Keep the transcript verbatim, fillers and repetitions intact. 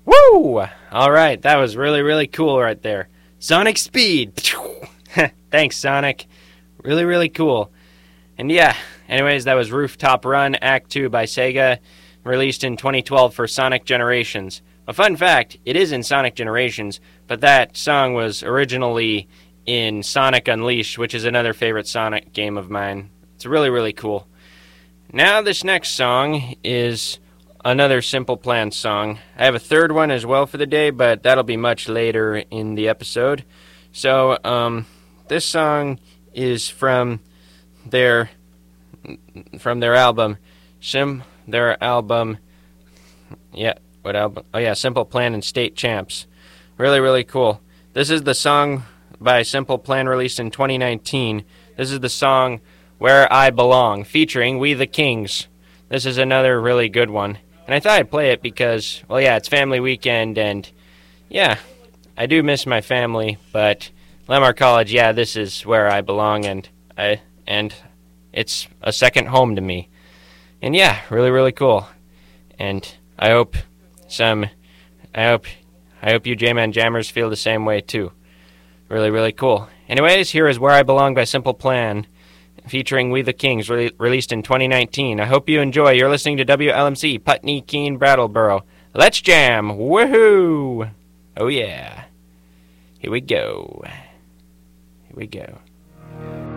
Woo! Alright, that was really, really cool right there. Sonic Speed! Thanks, Sonic. Really, really cool. And yeah, anyways, that was Rooftop Run Act two by Sega, released in twenty twelve for Sonic Generations. A fun fact, it is in Sonic Generations, but that song was originally in Sonic Unleashed, which is another favorite Sonic game of mine. It's really, really cool. Now this next song is another Simple Plan song. I have a third one as well for the day, but that'll be much later in the episode. So, um, this song is from their from their album, Sim, their album, yeah, what album? Oh yeah, Simple Plan and State Champs. Really, really cool. This is the song by Simple Plan released in twenty nineteen. This is the song Where I Belong, featuring We the Kings. This is another really good one. And I thought I'd play it because, well, yeah, it's family weekend, and, yeah, I do miss my family, but Lamar College, yeah, this is where I belong, and I and it's a second home to me. And, yeah, really, really cool. And I hope some, I hope, I hope you J-Man Jammers feel the same way, too. Really, really cool. Anyways, here is Where I Belong by Simple Plan, featuring We the Kings, re- released in twenty nineteen. I hope you enjoy. You're listening to W L M C, Putney, Keene, Brattleboro. Let's jam! Woohoo! Oh yeah. Here we go. Here we go.